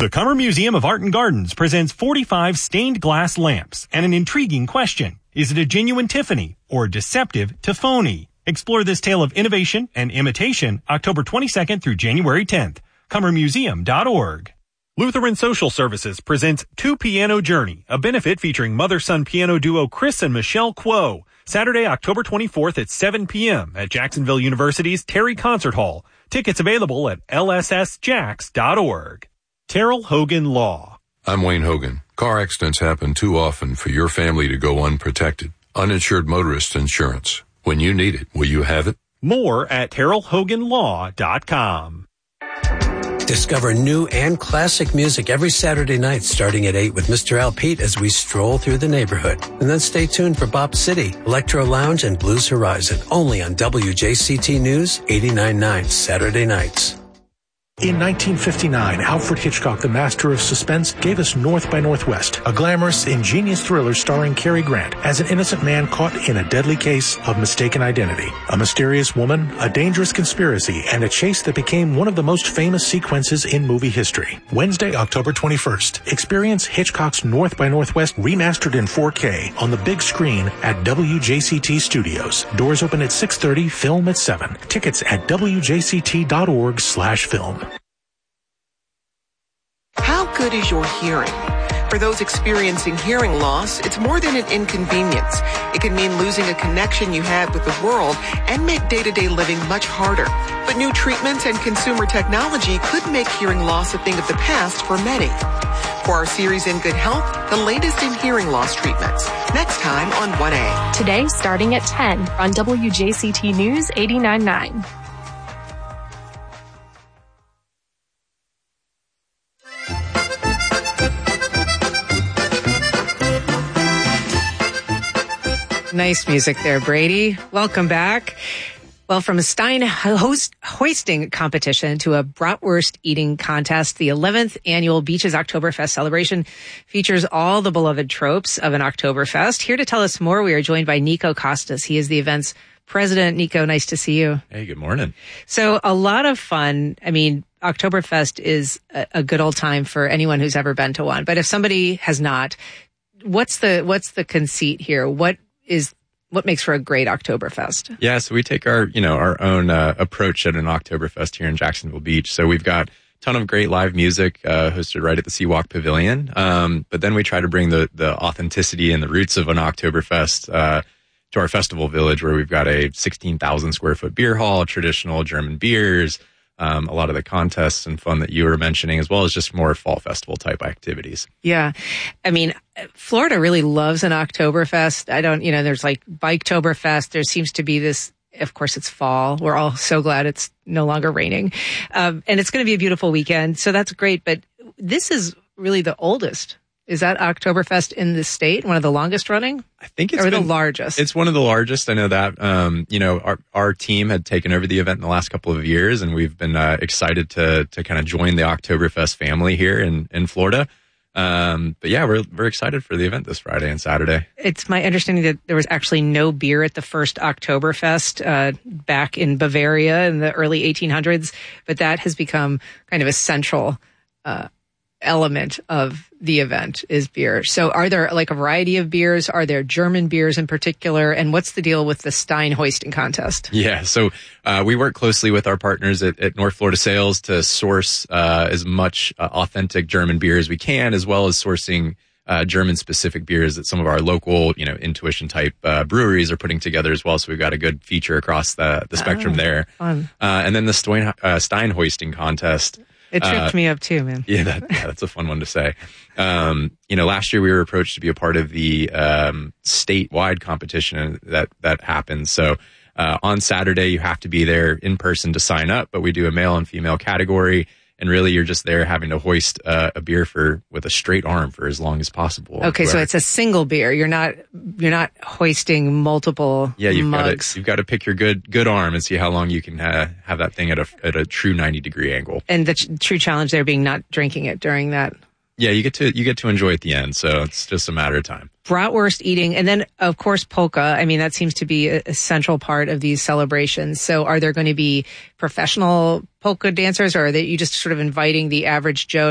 The Cummer Museum of Art and Gardens presents 45 stained glass lamps and an intriguing question. Is it a genuine Tiffany or deceptive Tiffany? Explore this tale of innovation and imitation October 22nd through January 10th. CummerMuseum.org. Lutheran Social Services presents Two Piano Journey, a benefit featuring mother-son piano duo Chris and Michelle Kuo. Saturday, October 24th at 7 p.m. at Jacksonville University's Terry Concert Hall. Tickets available at lssjax.org. Terrell Hogan Law. I'm Wayne Hogan. Car accidents happen too often for your family to go unprotected. Uninsured motorist insurance. When you need it, will you have it? More at TerrellHoganLaw.com. Discover new and classic music every Saturday night starting at 8 with Mr. Al Pete as we stroll through the neighborhood. And then stay tuned for Bop City, Electro Lounge, and Blues Horizon, only on WJCT News 89.9 Saturday nights. In 1959, Alfred Hitchcock, the master of suspense, gave us North by Northwest, a glamorous, ingenious thriller starring Cary Grant as an innocent man caught in a deadly case of mistaken identity. A mysterious woman, a dangerous conspiracy, and a chase that became one of the most famous sequences in movie history. Wednesday, October 21st. Experience Hitchcock's North by Northwest remastered in 4K on the big screen at WJCT Studios. Doors open at 6:30, film at 7. Tickets at WJCT.org/film. How good is your hearing? For those experiencing hearing loss, it's more than an inconvenience. It can mean losing a connection you had with the world and make day-to-day living much harder. But new treatments and consumer technology could make hearing loss a thing of the past for many. For our series In Good Health, the latest in hearing loss treatments. Next time on 1A. Today, starting at 10 on WJCT News 89.9. Nice music there, Brady. Welcome back. Well, from a Stein hoisting competition to a bratwurst eating contest, the 11th annual Beaches Oktoberfest celebration features all the beloved tropes of an Oktoberfest. Here to tell us more, we are joined by Nico Costas. He is the event's president. Nico, nice to see you. Hey, good morning. So a lot of fun. I mean, Oktoberfest is a good old time for anyone who's ever been to one. But if somebody has not, what's the conceit here? What makes for a great Oktoberfest? Yeah, so we take our own approach at an Oktoberfest here in Jacksonville Beach. So we've got a ton of great live music hosted right at the Seawalk Pavilion. But then we try to bring the authenticity and the roots of an Oktoberfest to our festival village, where we've got a 16,000 square foot beer hall, traditional German beers, a lot of the contests and fun that you were mentioning, as well as just more fall festival type activities. Yeah. I mean, Florida really loves an Oktoberfest. There's like Biketoberfest. There seems to be this, of course, it's fall. We're all so glad it's no longer raining. And it's going to be a beautiful weekend. So that's great. But this is really the oldest. Is that Oktoberfest in the state? One of the longest running? I think it's the largest. It's one of the largest. I know that. Our team had taken over the event in the last couple of years, and we've been excited to kind of join the Oktoberfest family here in Florida. But yeah, we're excited for the event this Friday and Saturday. It's my understanding that there was actually no beer at the first Oktoberfest back in Bavaria in the early 1800s, but that has become kind of a central element of the event is beer. So are there like a variety of beers? Are there German beers in particular? And what's the deal with the Stein hoisting contest? Yeah, so we work closely with our partners at North Florida Sales to source as much authentic German beer as we can, as well as sourcing German-specific beers that some of our local, intuition-type breweries are putting together as well. So we've got a good feature across the spectrum there. Fun. And then the Stein hoisting contest. It tripped me up too, man. Yeah, that's a fun one to say. Last year we were approached to be a part of the statewide competition that happens. So on Saturday you have to be there in person to sign up, but we do a male and female category. And really, you're just there having to hoist a beer with a straight arm for as long as possible. Okay, so it's a single beer. You're not hoisting multiple mugs. You've got to pick your good arm and see how long you can have that thing at a true 90-degree angle. And the true challenge there being not drinking it during that. Yeah, you get to enjoy at the end, so it's just a matter of time. Bratwurst eating, and then of course polka. I mean, that seems to be a central part of these celebrations. So, are there going to be professional polka dancers, or are you just sort of inviting the average Joe to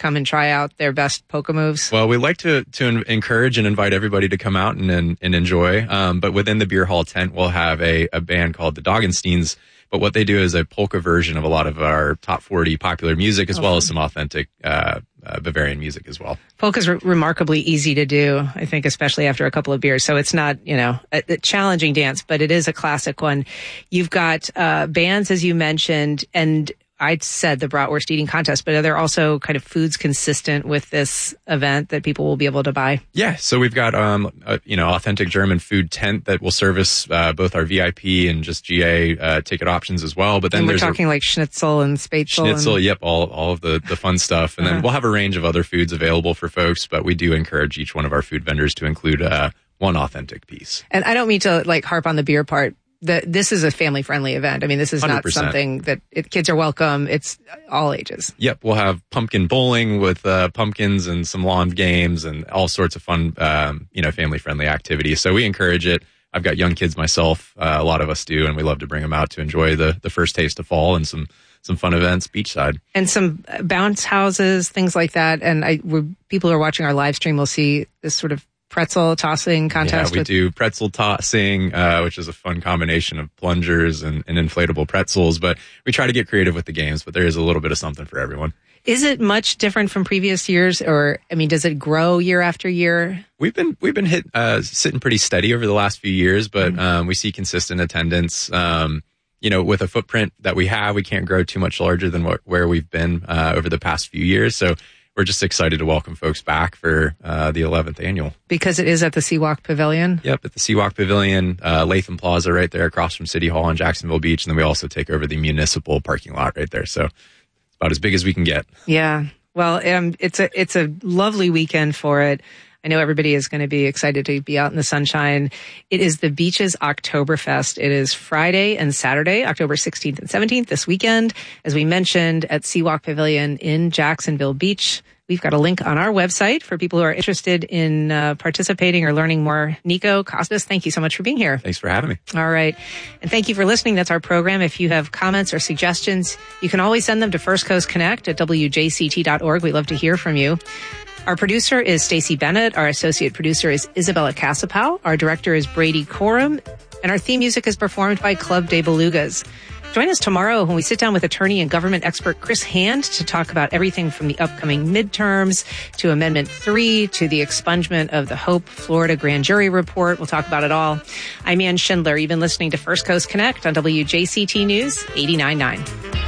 come and try out their best polka moves? Well, we like to encourage and invite everybody to come out and enjoy. But within the beer hall tent, we'll have a band called the Doggensteins. But what they do is a polka version of a lot of our top 40 popular music, as well as some authentic Bavarian music as well. Polka's remarkably easy to do, I think, especially after a couple of beers. So it's not, a challenging dance, but it is a classic one. You've got bands, as you mentioned, and I said the bratwurst eating contest, but are there also kind of foods consistent with this event that people will be able to buy? Yeah, so we've got authentic German food tent that will service both our VIP and just GA ticket options as well. But then we're talking like schnitzel and spätzle. Yep, all of the fun stuff. And then we'll have a range of other foods available for folks, but we do encourage each one of our food vendors to include one authentic piece. And I don't mean to harp on the beer part. This is a family-friendly event. I mean, this is 100%. Not something that kids are welcome. It's all ages. Yep. We'll have pumpkin bowling with pumpkins and some lawn games and all sorts of fun, family-friendly activities. So we encourage it. I've got young kids myself. A lot of us do, and we love to bring them out to enjoy the first taste of fall and some fun events beachside. And some bounce houses, things like that. And people who are watching our live stream will see this sort of pretzel tossing contest. Yeah, we do pretzel tossing, which is a fun combination of plungers and inflatable pretzels. But we try to get creative with the games, but there is a little bit of something for everyone. Is it much different from previous years, or does it grow year after year? We've been sitting pretty steady over the last few years, but we see consistent attendance. With a footprint that we have, we can't grow too much larger than where we've been over the past few years. So we're just excited to welcome folks back for the 11th annual. Because it is at the Seawalk Pavilion? Yep, at the Seawalk Pavilion, Latham Plaza right there across from City Hall in Jacksonville Beach. And then we also take over the municipal parking lot right there. So it's about as big as we can get. Yeah. Well, it's a lovely weekend for it. I know everybody is going to be excited to be out in the sunshine. It is the Beaches Oktoberfest. It is Friday and Saturday, October 16th and 17th this weekend. As we mentioned, at Seawalk Pavilion in Jacksonville Beach. We've got a link on our website for people who are interested in participating or learning more. Nico Costas, thank you so much for being here. Thanks for having me. All right. And thank you for listening. That's our program. If you have comments or suggestions, you can always send them to First Coast Connect at wjct.org. We love to hear from you. Our producer is Stacey Bennett. Our associate producer is Isabella Casapow. Our director is Brady Coram. And our theme music is performed by Club de Belugas. Join us tomorrow when we sit down with attorney and government expert Chris Hand to talk about everything from the upcoming midterms to Amendment 3 to the expungement of the Hope Florida grand jury report. We'll talk about it all. I'm Ann Schindler. You've been listening to First Coast Connect on WJCT News 89.9.